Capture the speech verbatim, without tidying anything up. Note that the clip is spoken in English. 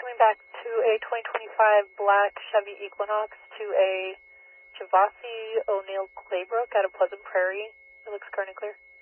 coming back to a twenty twenty-five black Chevy Equinox to a Javasi O'Neill Claybrook out of Pleasant Prairie. It looks current and clear.